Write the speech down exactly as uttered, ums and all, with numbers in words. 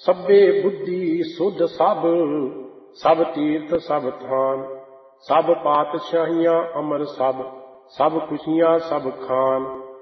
ਸਭੇ ਬੁੱਧੀ ਸੁਧ ਸਭ, ਸਭ ਤੀਰਥ ਸਭ ਥਾਨ। ਸਭ ਪਾਤਸ਼ਾਹੀਆਂ ਅਮਰ ਸਭ, ਸਭ ਖੁਸ਼ੀਆਂ ਸਭ ਖਾਨ।